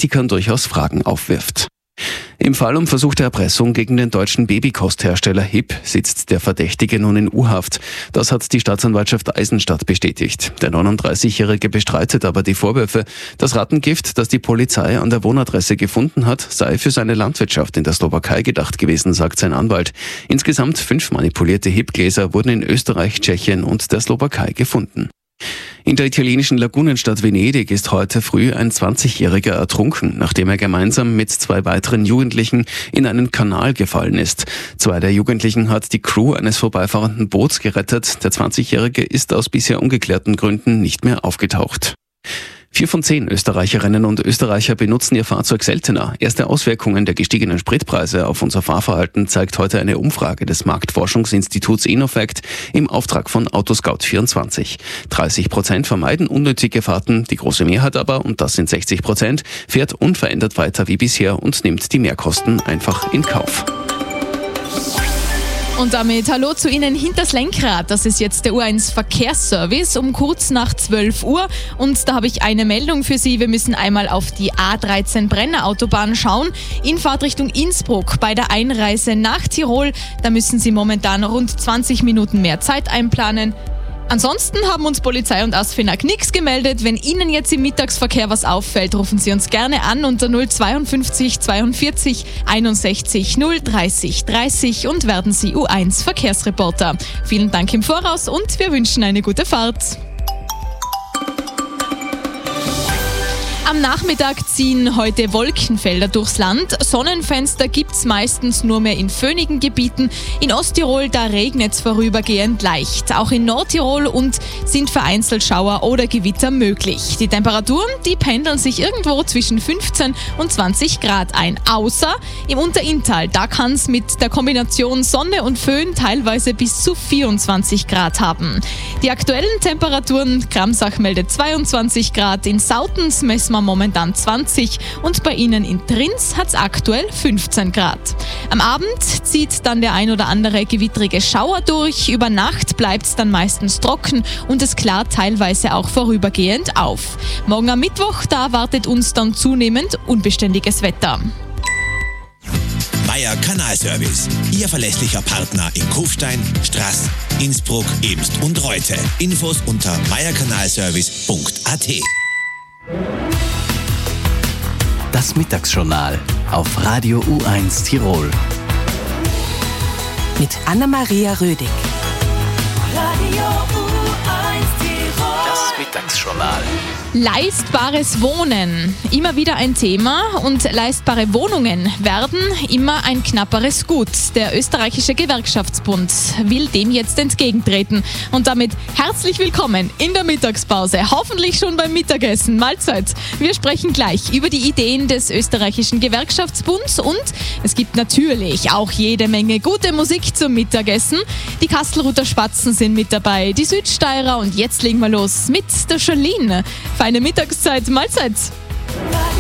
Politikern durchaus Fragen aufwirft. Im Fall um versuchte Erpressung gegen den deutschen Babykosthersteller HiP sitzt der Verdächtige nun in U-Haft. Das hat die Staatsanwaltschaft Eisenstadt bestätigt. Der 39-Jährige bestreitet aber die Vorwürfe. Das Rattengift, das die Polizei an der Wohnadresse gefunden hat, sei für seine Landwirtschaft in der Slowakei gedacht gewesen, sagt sein Anwalt. Insgesamt 5 manipulierte HiP-Gläser wurden in Österreich, Tschechien und der Slowakei gefunden. In der italienischen Lagunenstadt Venedig ist heute früh ein 20-Jähriger ertrunken, nachdem er gemeinsam mit 2 weiteren Jugendlichen in einen Kanal gefallen ist. 2 der Jugendlichen hat die Crew eines vorbeifahrenden Boots gerettet. Der 20-Jährige ist aus bisher ungeklärten Gründen nicht mehr aufgetaucht. 4 von 10 Österreicherinnen und Österreicher benutzen ihr Fahrzeug seltener. Erste Auswirkungen der gestiegenen Spritpreise auf unser Fahrverhalten zeigt heute eine Umfrage des Marktforschungsinstituts Innofect im Auftrag von Autoscout24. 30% vermeiden unnötige Fahrten, die große Mehrheit aber, und das sind 60%, fährt unverändert weiter wie bisher und nimmt die Mehrkosten einfach in Kauf. Und damit hallo zu Ihnen hinters Lenkrad. Das ist jetzt der U1 Verkehrsservice um kurz nach 12 Uhr. Und da habe ich eine Meldung für Sie. Wir müssen einmal auf die A13 Brenner Autobahn schauen. In Fahrtrichtung Innsbruck bei der Einreise nach Tirol. Da müssen Sie momentan rund 20 Minuten mehr Zeit einplanen. Ansonsten haben uns Polizei und ASFINAG nichts gemeldet. Wenn Ihnen jetzt im Mittagsverkehr was auffällt, rufen Sie uns gerne an unter 052 42 61 030 30 und werden Sie U1 Verkehrsreporter. Vielen Dank im Voraus und wir wünschen eine gute Fahrt. Am Nachmittag ziehen heute Wolkenfelder durchs Land. Sonnenfenster gibt's meistens nur mehr in föhnigen Gebieten. In Osttirol, da regnet's vorübergehend leicht. Auch in Nordtirol und sind vereinzelt Schauer oder Gewitter möglich. Die Temperaturen, die pendeln sich irgendwo zwischen 15 und 20 Grad ein. Außer im Unterinntal, da kann's mit der Kombination Sonne und Föhn teilweise bis zu 24 Grad haben. Die aktuellen Temperaturen, Kramsach meldet 22 Grad, in Sautens messen wir momentan 20 und bei Ihnen in Trins hat es aktuell 15 Grad. Am Abend zieht dann der ein oder andere gewittrige Schauer durch. Über Nacht bleibt es dann meistens trocken und es klart teilweise auch vorübergehend auf. Morgen am Mittwoch, da erwartet uns dann zunehmend unbeständiges Wetter. Meier Kanalservice, Ihr verlässlicher Partner in Kufstein, Straß, Innsbruck, Ebst und Reute. Infos unter meierkanalservice.at. Das Mittagsjournal auf Radio U1 Tirol. Mit Anna-Maria Rödig. Radio U1 Tirol. Das Mittagsjournal. Leistbares Wohnen, immer wieder ein Thema und leistbare Wohnungen werden immer ein knapperes Gut. Der österreichische Gewerkschaftsbund will dem jetzt entgegentreten und damit herzlich willkommen in der Mittagspause, hoffentlich schon beim Mittagessen, Mahlzeit. Wir sprechen gleich über die Ideen des österreichischen Gewerkschaftsbunds und es gibt natürlich auch jede Menge gute Musik zum Mittagessen. Die Kastelruther Spatzen sind mit dabei, die Südsteirer und jetzt legen wir los mit der Charlene. Feine Mittagszeit, Mahlzeit!